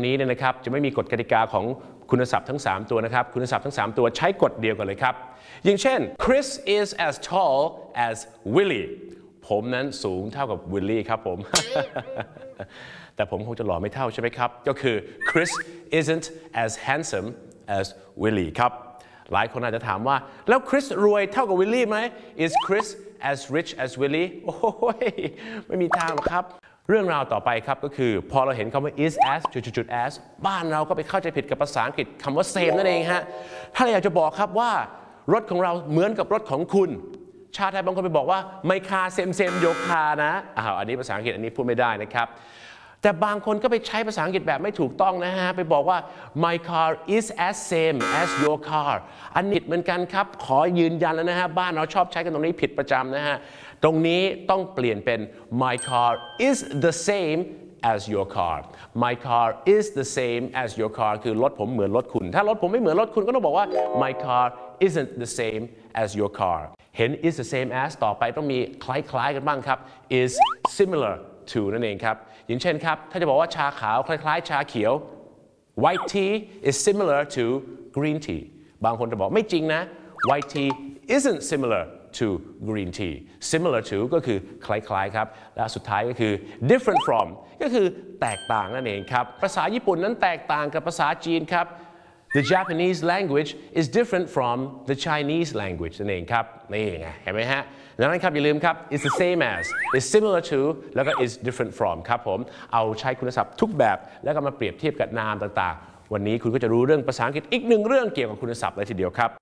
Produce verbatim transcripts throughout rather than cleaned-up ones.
นี้เนี่ยนะครับจะไม่มีกฎกติกาของคุณศัพท์ทั้งสามตัวนะครับคุณศัพท์ทั้งสามตัวใช้กฎเดียวกันเลยครับอย่างเช่น Chris is as tall as Willie ผมนั้นสูงเท่ากับ Willie ครับผม แต่ผมคงจะหล่อไม่เท่าใช่ไหมครับก็คือ Chris isn't as handsome as Willie ครับหลายคนอาจจะถามว่าแล้วคริสรวยเท่ากับวิลลี่ไหม Is Chris as rich as Willie โอ้ยไม่มีทางหรอกครับเรื่องราวต่อไปครับก็คือพอเราเห็นคำว่า is as จุดๆ as บ้านเราก็ไปเข้าใจผิดกับภาษาอังกฤษคำว่า same นั่นเองฮะถ้าเราอยากจะบอกครับว่ารถของเราเหมือนกับรถของคุณชาติไทยบางคนไปบอกว่าไม่คาเซมเซมโยคานะอ้าวอันนี้ภาษาอังกฤษอันนี้พูดไม่ได้นะครับแต่บางคนก็ไปใช้ภาษาอังกฤษแบบไม่ถูกต้องนะฮะไปบอกว่า my car is as same as your car อันนี้เหมือนกันครับขอยืนยันแล้วนะฮะบ้านเราชอบใช้กันตรงนี้ผิดประจำนะฮะตรงนี้ต้องเปลี่ยนเป็น my car is the same as your car my car is the same as your car คือรถผมเหมือนรถคุณถ้ารถผมไม่เหมือนรถคุณก็ต้องบอกว่า my car isn't the same as your car เห็น is the same as ต่อไปต้องมีคล้ายๆกันบ้างครับ is similar to นั่นเองครับอย่างเช่นครับถ้าจะบอกว่าชาขาวคล้ายๆชาเขียว white tea is similar to green tea บางคนจะบอกไม่จริงนะ white tea isn't similar to green tea similar to ก็คือคล้ายๆครับและสุดท้ายก็คือ different from ก็คือแตกต่างนั่นเองครับภาษาญี่ปุ่นนั้นแตกต่างกับภาษาจีนครับ The Japanese language is different from the Chinese language นั่นเองครับนี่ไงเห็นไหมฮะดังนั้นครับอย่าลืมครับ is the same as is similar to แล้วก็ is different from ครับผมเอาใช้คุณศัพท์ทุกแบบแล้วก็มาเปรียบเทียบกับนามต่างๆวันนี้คุณก็จะรู้เรื่องภาษาอังกฤษอีกหนึ่งเรื่องเกี่ยวกับคุณศัพท์เลยทีเดียวครับ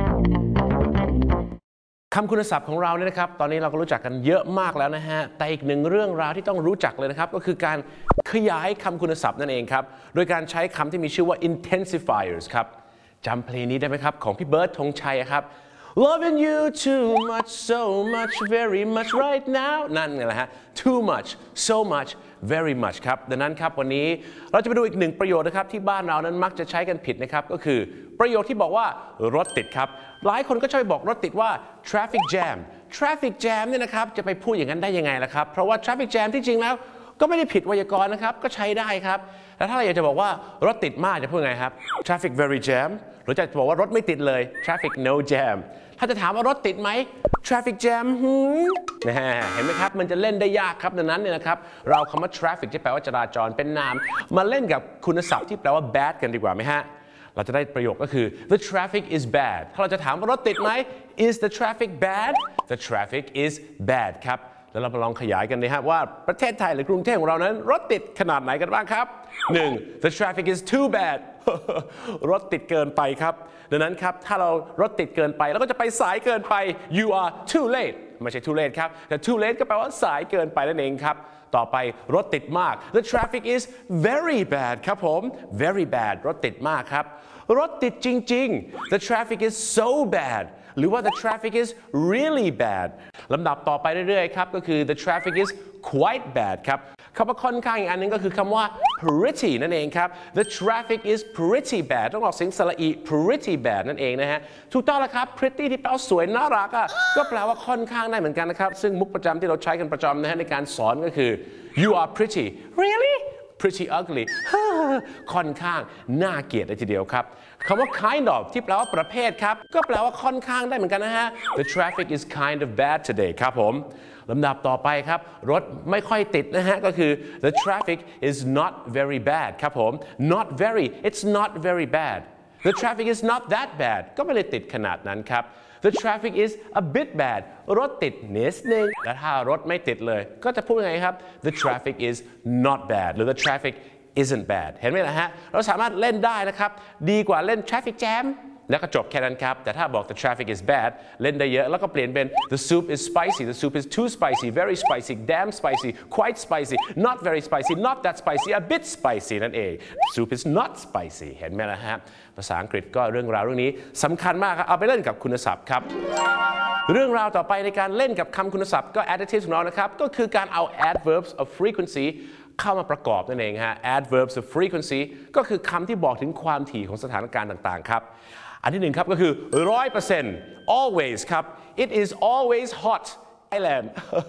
คำคุณศัพท์ของเราเนี่ยนะครับตอนนี้เราก็รู้จักกันเยอะมากแล้วนะฮะแต่อีกหนึ่งเรื่องราวที่ต้องรู้จักเลยนะครับก็คือการขยายคำคุณศัพท์นั่นเองครับโดยการใช้คำที่มีชื่อว่า intensifiers ครับจำเพลงนี้ได้ไหมครับของพี่เบิร์ดธงชัยครับ Loving you too much so much very much right now นั่นไงล่ะฮะ too much so much very much ครับดังนั้นครับวันนี้เราจะไปดูอีกหนึ่งประโยคนะครับที่บ้านเรานั้นมักจะใช้กันผิดนะครับก็คือประโยคที่บอกว่ารถติดครับหลายคนก็ชอบบอกรถติดว่า traffic jam traffic jam เนี่ยนะครับจะไปพูดอย่างนั้นได้ยังไงล่ะครับเพราะว่า traffic jam ที่จริงแล้วก็ไม่ได้ผิดไวยากรณ์นะครับก็ใช้ได้ครับแล้วถ้าเราอยากจะบอกว่ารถติดมากจะพูดไงครับ traffic very jam หรือจะบอกว่ารถไม่ติดเลย traffic no jam ถ้าจะถามว่ารถติดไหม traffic jam หืมเห็นไหมครับมันจะเล่นได้ยากครับดังนั้นเนี่ยนะครับเราคำว่า traffic ที่แปลว่าจราจรเป็นนามมาเล่นกับคุณศัพท์ที่แปลว่า bad กันดีกว่าไหมฮะเราจะได้ประโยคก็คือ the traffic is bad ถ้าเราจะถามว่ารถติดไหม is the traffic bad the traffic is bad ครับแล้วเรามาลองขยายกันนะฮะว่าประเทศไทยหรือกรุงเทพของเรานั้นรถติดขนาดไหนกันบ้างครับหนึ่ง the traffic is too bad รถติดเกินไปครับดังนั้นครับถ้าเรารถติดเกินไปแล้วก็จะไปสายเกินไป you are too late ไม่ใช่ too late ครับแต่ too late ก็แปลว่าสายเกินไปนั่นเองครับต่อไปรถติดมาก the traffic is very bad ครับผม very bad รถติดมากครับรถติดจริงๆ the traffic is so bad หรือว่า the traffic is really bad ลำดับต่อไปเรื่อยๆครับก็คือ the traffic is quite bad ครับคำว่าค่อนข้างอีกอันนึงก็คือคำว่า pretty นั่นเองครับ the traffic is pretty bad ต้องออกเสียงสระอี pretty bad นั่นเองนะฮะถูกต้องแล้วครับ pretty ที่แปลว่าสวยน่ารักอ่ะก็แปลว่าค่อนข้างได้เหมือนกันนะครับซึ่งมุกประจำที่เราใช้กันประจำนะฮะในการสอนก็คือ you are pretty really pretty ugly ค่อนข้างน่าเกลียดเลยทีเดียวครับคำว่า kind of ที่แปลว่าประเภทครับก็แปลว่าค่อนข้างได้เหมือนกันนะฮะ the traffic is kind of bad today ครับผมลำดับต่อไปครับรถไม่ค่อยติดนะฮะก็คือ the traffic is not very bad ครับผม not very it's not very bad the traffic is not that bad ก็ไม่ได้ติดขนาดนั้นครับThe traffic is a bit bad รถติดนิดนึงและถ้ารถไม่ติดเลยก็จะพูดยังไงครับ The traffic is not bad หรือ The traffic isn't bad เห็นไหมล่ะฮะเราสามารถเล่นได้นะครับดีกว่าเล่น traffic jam แล้วก็จบแค่นั้นครับแต่ถ้าบอก the traffic is bad เล่นได้เยอะแล้วก็เปลี่ยนเป็น the soup is spicy the soup is too spicy very spicy damn spicy quite spicy not very spicy not that spicy a bit spicy นั่นเอง soup is not spicy เห็นไหมล่ะฮะภาษาอังกฤษก็เรื่องราวเรื่องนี้สำคัญมากครับเอาไปเล่นกับคุณศัพท์ครับเรื่องราวต่อไปในการเล่นกับคำคุณศัพท์ก็ adjectives ของเรานะครับก็คือการเอา adverbs of frequency เข้ามาประกอบนั่นเองฮะ adverbs of frequency ก็คือคำที่บอกถึงความถี่ของสถานการณ์ต่างๆครับอันที่หนึ่งครับก็คือ one hundred percent always ครับ it is always hot Thailand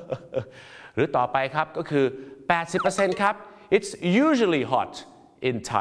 หรือต่อไปครับก็คือ eighty percent ครับ it's usually hot in Thailand